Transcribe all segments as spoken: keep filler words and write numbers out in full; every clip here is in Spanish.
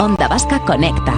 Onda Vasca Conecta.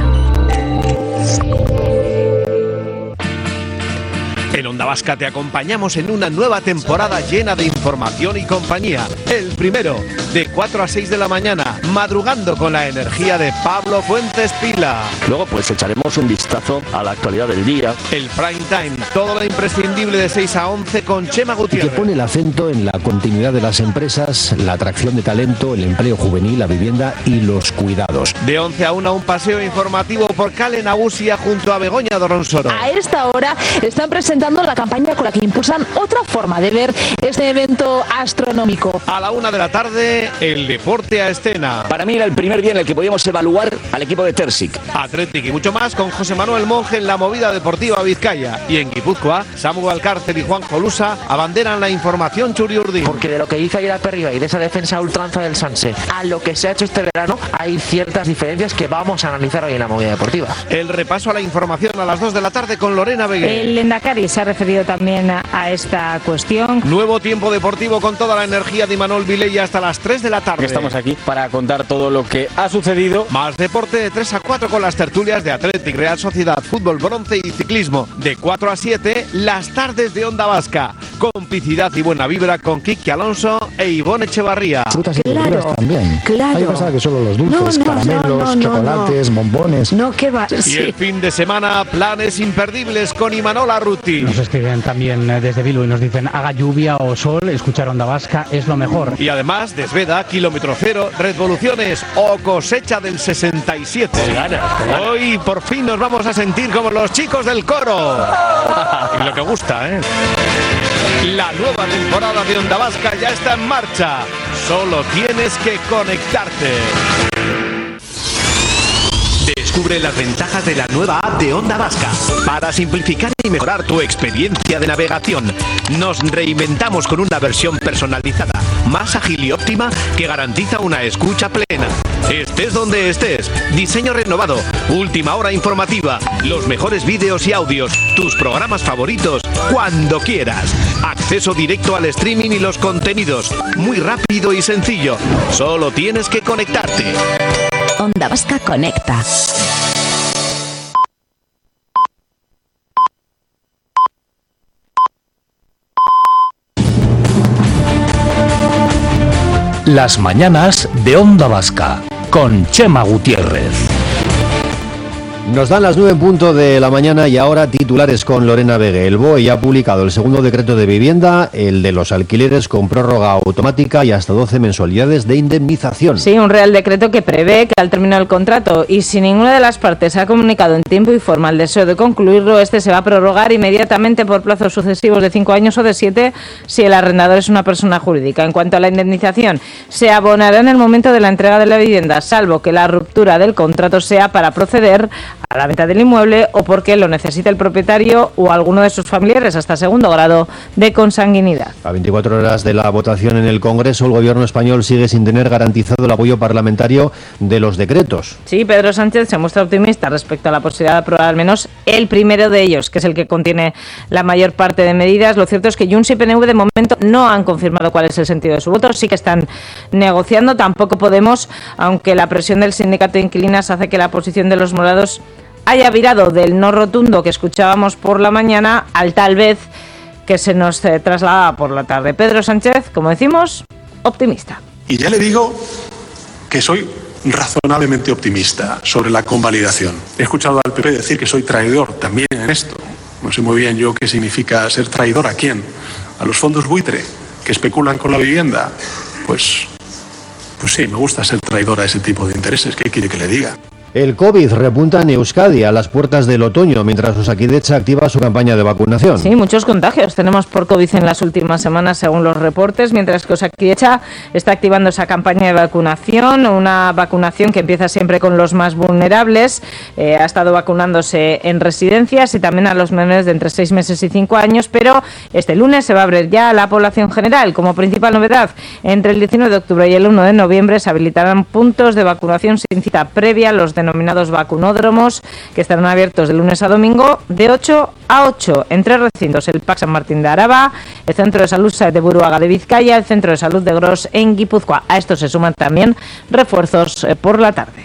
En Onda Vasca te acompañamos en una nueva temporada llena de información y compañía. El primero, de cuatro a seis de la mañana, madrugando con la energía de Pablo Fuentes Pila. Luego pues echaremos un vistazo a la actualidad del día. El prime time, todo lo imprescindible de seis a once con Chema Gutiérrez. Que pone el acento en la continuidad de las empresas, la atracción de talento, el empleo juvenil, la vivienda y los cuidados. De once a una, un paseo informativo por Cale Nagusia junto a Begoña Dorronsoro. A esta hora están presentando la campaña con la que impulsan otra forma de ver este evento astronómico. A la una de la tarde, el deporte a escena. Para mí era el primer día en el que podíamos evaluar al equipo de Tersic. Athletic y mucho más con José Manuel Monge en la movida deportiva Vizcaya. Y en Guipúzcoa, Samu Alcárcer y Juan Jolusa abanderan la información Churiurdi. Porque de lo que hizo ayer a Perriba y de esa defensa ultranza del Sanse a lo que se ha hecho este verano, hay ciertas diferencias que vamos a analizar hoy en la movida deportiva. El repaso a la información a las dos de la tarde con Lorena Begué. El Lendakari se ha referido también a esta cuestión. Nuevo tiempo deportivo con toda la energía de Imanol Vilella hasta las tres de la tarde. Estamos aquí para contar todo lo que ha sucedido. Más deporte de tres a cuatro con las tertulias de Athletic, Real Sociedad, Fútbol Bronce y Ciclismo. De cuatro a siete, las tardes de Onda Vasca. Complicidad y buena vibra con Kiki Alonso e Ivonne Echevarría. Frutas y Claro, verduras también. claro. Hay que pensar que solo los dulces, No, no, caramelos, no, no, chocolates, no. bombones. No, ¿qué va? Y Sí. el fin de semana, planes imperdibles con Imanol Arruti. Nos escriben también desde Bilbo y nos dicen haga lluvia o sol, escuchar Onda Vasca es lo mejor. Y además, Desveda, Kilómetro Cero, Revoluciones o Cosecha del sesenta y siete. Te gana, te gana. Hoy por fin nos vamos a sentir como los chicos del coro. Y lo que gusta, ¿eh? La nueva temporada de Onda Vasca ya está en marcha. Solo tienes que conectarte. Descubre las ventajas de la nueva app de Onda Vasca. Para simplificar y mejorar tu experiencia de navegación, nos reinventamos con una versión personalizada, más ágil y óptima que garantiza una escucha plena. Estés donde estés, diseño renovado, última hora informativa, los mejores vídeos y audios, tus programas favoritos, cuando quieras. Acceso directo al streaming y los contenidos, muy rápido y sencillo. Solo tienes que conectarte. Onda Vasca Conecta. Las mañanas de Onda Vasca con Chema Gutiérrez. Nos dan las nueve en punto de la mañana y ahora titulares con Lorena Begué. El B O E ya ha publicado el segundo decreto de vivienda, el de los alquileres con prórroga automática y hasta doce mensualidades de indemnización. Sí, un real decreto que prevé que al terminar el contrato y si ninguna de las partes ha comunicado en tiempo y forma el deseo de concluirlo, este se va a prorrogar inmediatamente por plazos sucesivos de cinco años o de siete si el arrendador es una persona jurídica. En cuanto a la indemnización, se abonará en el momento de la entrega de la vivienda, salvo que la ruptura del contrato sea para proceder a la venta del inmueble o porque lo necesite el propietario o alguno de sus familiares hasta segundo grado de consanguinidad. A veinticuatro horas de la votación en el Congreso, el gobierno español sigue sin tener garantizado el apoyo parlamentario de los decretos. Sí, Pedro Sánchez se muestra optimista respecto a la posibilidad de aprobar al menos el primero de ellos, que es el que contiene la mayor parte de medidas. Lo cierto es que Junts y P N V de momento no han confirmado cuál es el sentido de su voto, sí que están negociando, tampoco Podemos, aunque la presión del sindicato de inquilinas hace que la posición de los morados haya virado del no rotundo que escuchábamos por la mañana al tal vez que se nos eh, trasladaba por la tarde. Pedro Sánchez, como decimos, optimista. Y ya le digo que soy razonablemente optimista sobre la convalidación. He escuchado al P P decir que soy traidor también en esto. No sé muy bien yo qué significa ser traidor a quién. A los fondos buitre que especulan con la vivienda. Pues, pues sí, me gusta ser traidor a ese tipo de intereses. ¿Qué quiere que le diga? El COVID repunta en Euskadi a las puertas del otoño, mientras Osakidetza activa su campaña de vacunación. Sí, muchos contagios tenemos por COVID en las últimas semanas, según los reportes, mientras que Osakidetza está activando esa campaña de vacunación, una vacunación que empieza siempre con los más vulnerables. Eh, ha estado vacunándose en residencias y también a los menores de entre seis meses y cinco años, pero este lunes se va a abrir ya a la población general. Como principal novedad, entre el diecinueve de octubre y el uno de noviembre se habilitarán puntos de vacunación sin cita previa, los denominados vacunódromos, que estarán abiertos de lunes a domingo de ocho a ocho en tres recintos: el P A C San Martín de Araba, el Centro de Salud de Buruaga de Vizcaya, el Centro de Salud de Gros en Guipúzcoa. A esto se suman también refuerzos por la tarde.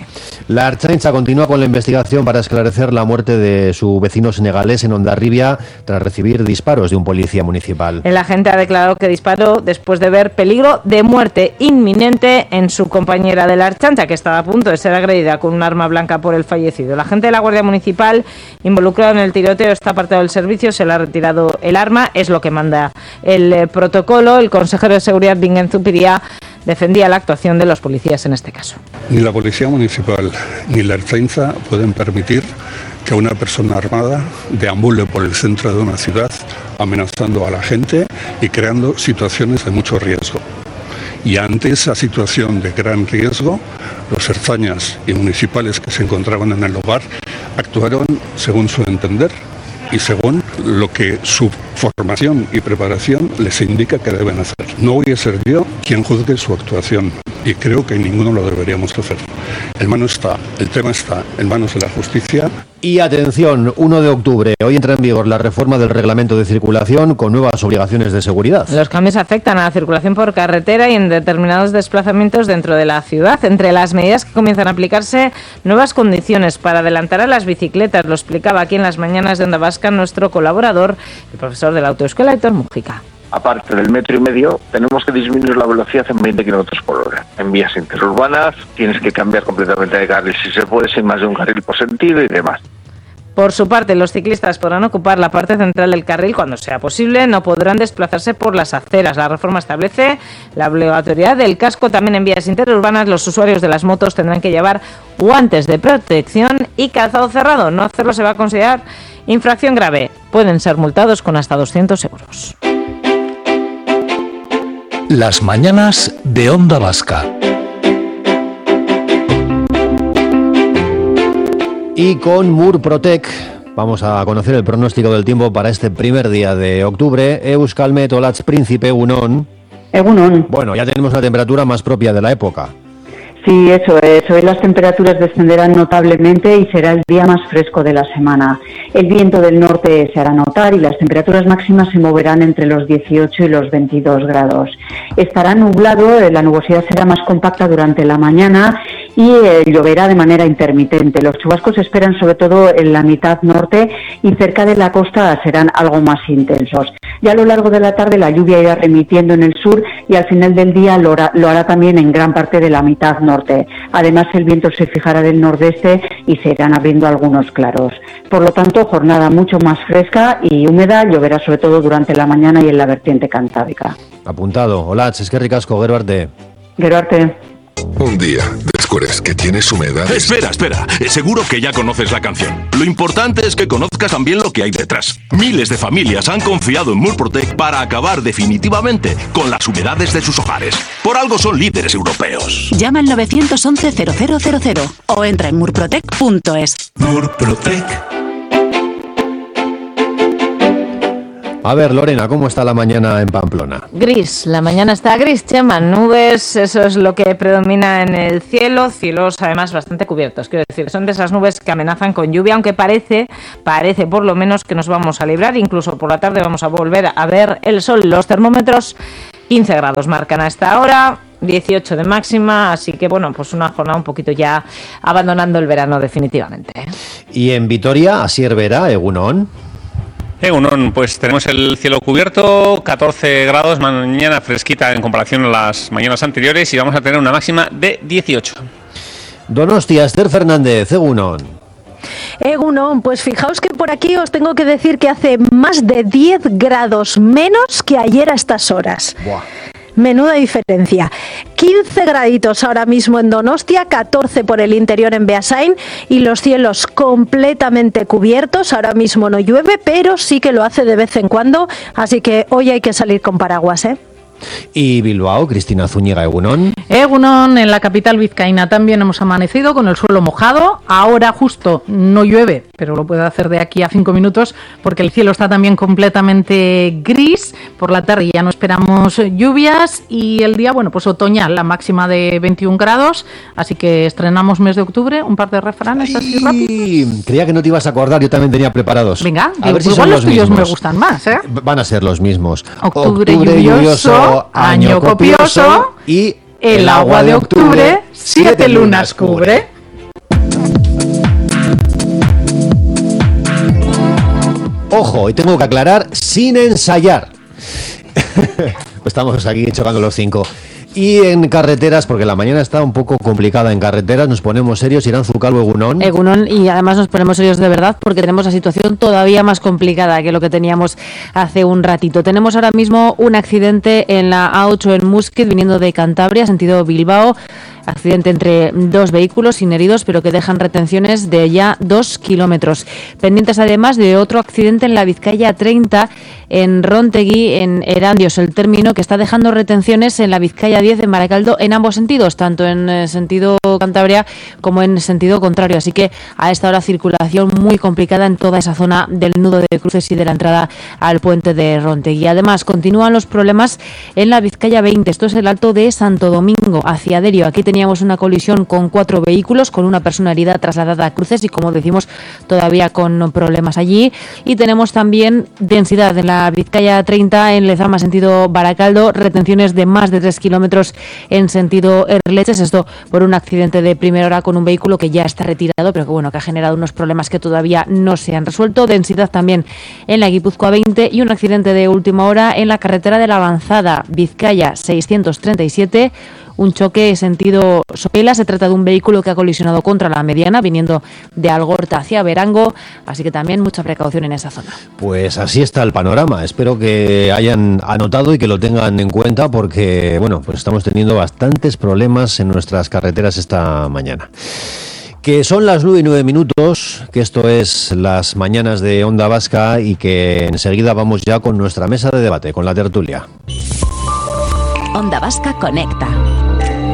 La Ertzaintza continúa con la investigación para esclarecer la muerte de su vecino senegalés en Hondarribia tras recibir disparos de un policía municipal. El agente ha declarado que disparó después de ver peligro de muerte inminente en su compañera de la Ertzaintza, que estaba a punto de ser agredida con un arma blanca por el fallecido. El agente de la Guardia Municipal, involucrado en el tiroteo, está apartado del servicio, se le ha retirado el arma, es lo que manda el eh, protocolo. El consejero de Seguridad, Vincenzo Zupiria, defendía la actuación de los policías en este caso. Ni la Policía Municipal ni la Ertzaintza pueden permitir que una persona armada deambule por el centro de una ciudad amenazando a la gente y creando situaciones de mucho riesgo. Y ante esa situación de gran riesgo, los ertzañas y municipales que se encontraban en el lugar actuaron según su entender y según lo que su formación y preparación les indica que deben hacer. No voy a ser yo quien juzgue su actuación y creo que ninguno lo deberíamos hacer. El mano está, el tema está en manos de la justicia. Y atención, uno de octubre, hoy entra en vigor la reforma del reglamento de circulación con nuevas obligaciones de seguridad. Los cambios afectan a la circulación por carretera y en determinados desplazamientos dentro de la ciudad. Entre las medidas que comienzan a aplicarse, nuevas condiciones para adelantar a las bicicletas. Lo explicaba aquí en las mañanas de Onda Vasca nuestro colaborador, el profesor de la autoescuela, Héctor Mújica. Aparte del metro y medio, tenemos que disminuir la velocidad en veinte kilómetros por hora. En vías interurbanas tienes que cambiar completamente de carril si se puede, sin más de un carril por sentido y demás. Por su parte, los ciclistas podrán ocupar la parte central del carril cuando sea posible, no podrán desplazarse por las aceras. La reforma establece la obligatoriedad del casco también en vías interurbanas. Los usuarios de las motos tendrán que llevar guantes de protección y calzado cerrado. No hacerlo se va a considerar infracción grave. Pueden ser multados con hasta doscientos euros. Las mañanas de Onda Vasca. Y con Murprotec vamos a conocer el pronóstico del tiempo para este primer día de octubre. Euskalmet Olatz Príncipe, Egunon. Egunon. Bueno, ya tenemos una temperatura más propia de la época. Sí, eso es. Hoy las temperaturas descenderán notablemente y será el día más fresco de la semana. El viento del norte se hará notar y las temperaturas máximas se moverán entre los dieciocho y los veintidós grados. Estará nublado, la nubosidad será más compacta durante la mañana y eh, lloverá de manera intermitente. Los chubascos se esperan sobre todo en la mitad norte y cerca de la costa serán algo más intensos. Ya a lo largo de la tarde la lluvia irá remitiendo en el sur y al final del día lo hará, lo hará también en gran parte de la mitad norte. Además, el viento se fijará del nordeste y se irán abriendo algunos claros. Por lo tanto, jornada mucho más fresca y húmeda, lloverá sobre todo durante la mañana y en la vertiente cantábrica. Apuntado. Olatz, eskerrik asko, gero arte. Gero arte. Un día descubres que tienes humedad. Espera, espera. Seguro que ya conoces la canción. Lo importante es que conozcas también lo que hay detrás. Miles de familias han confiado en Murprotec para acabar definitivamente con las humedades de sus hogares. Por algo son líderes europeos. Llama al nueve once cero cero cero cero o entra en murprotec punto es. Murprotec. A ver, Lorena, ¿cómo está la mañana en Pamplona? Gris, la mañana está gris, Chema, nubes, eso es lo que predomina en el cielo, cielos además bastante cubiertos, quiero decir, son de esas nubes que amenazan con lluvia, aunque parece, parece por lo menos que nos vamos a librar, incluso por la tarde vamos a volver a ver el sol. Los termómetros quince grados marcan a esta hora, dieciocho de máxima, así que bueno, pues una jornada un poquito ya abandonando el verano definitivamente. Y en Vitoria, Asier Vera, Egunon. Egunon, pues tenemos el cielo cubierto, catorce grados, mañana fresquita en comparación a las mañanas anteriores y vamos a tener una máxima de dieciocho. Donostia, Esther Fernández, Egunon. Egunon, pues fijaos que por aquí os tengo que decir que hace más de diez grados menos que ayer a estas horas. Buah. Menuda diferencia. quince graditos ahora mismo en Donostia, catorce por el interior en Beasain y los cielos completamente cubiertos. Ahora mismo no llueve, pero sí que lo hace de vez en cuando, así que hoy hay que salir con paraguas, ¿eh? Y Bilbao, Cristina Zúñiga, Egunon. Egunon, en la capital vizcaína también hemos amanecido con el suelo mojado. Ahora justo no llueve, pero lo puede hacer de aquí a cinco minutos porque el cielo está también completamente gris. Por la tarde ya no esperamos lluvias y el día, bueno, pues otoñal, la máxima de veintiún grados. Así que estrenamos mes de octubre, un par de refranes así rápido. Creía que no te ibas a acordar, yo también tenía preparados. Venga, a ver si igual son los los tuyos mismos. me gustan más, ¿eh? Van a ser los mismos. Octubre, octubre lluvioso, lluvioso, año copioso y el agua de octubre siete lunas cubre. Ojo, y tengo que aclarar, sin ensayar. Estamos aquí chocando los cinco. Y en carreteras, porque la mañana está un poco complicada en carreteras, nos ponemos serios. Iranzu Calvo, Egunon. Egunon, y además nos ponemos serios de verdad porque tenemos la situación todavía más complicada que lo que teníamos hace un ratito. Tenemos ahora mismo un accidente en la A ocho en Muskiz, viniendo de Cantabria, sentido Bilbao. Accidente entre dos vehículos sin heridos, pero que dejan retenciones de ya dos kilómetros. Pendientes además de otro accidente en la Vizcaya treinta, en Rontegui, en Erandios, el término, que está dejando retenciones en la Vizcaya diez, en Baracaldo, en ambos sentidos, tanto en sentido Cantabria como en sentido contrario. Así que a esta hora circulación muy complicada en toda esa zona del nudo de cruces y de la entrada al puente de Rontegui. Además, continúan los problemas en la Vizcaya veinte. Esto es el Alto de Santo Domingo, hacia Derio. Aquí teníamos una colisión con cuatro vehículos, con una persona herida trasladada a cruces y, como decimos, todavía con problemas allí. Y tenemos también densidad en la Vizcaya treinta, en Lezama, sentido Baracaldo, retenciones de más de tres kilómetros en sentido Erleches. Esto por un accidente de primera hora con un vehículo que ya está retirado, pero que bueno, que ha generado unos problemas que todavía no se han resuelto. Densidad también en la Guipúzcoa veinte y un accidente de última hora en la carretera de la Avanzada, Vizcaya seiscientos treinta y siete. Un choque sentido Sopela. Se trata de un vehículo que ha colisionado contra la mediana, viniendo de Algorta hacia Verango, así que también mucha precaución en esa zona. Pues así está el panorama. Espero que hayan anotado y que lo tengan en cuenta, porque bueno, pues estamos teniendo bastantes problemas en nuestras carreteras esta mañana. Que son las nueve y nueve minutos, que esto es las mañanas de Onda Vasca, y que enseguida vamos ya con nuestra mesa de debate, con la tertulia. Onda Vasca Conecta.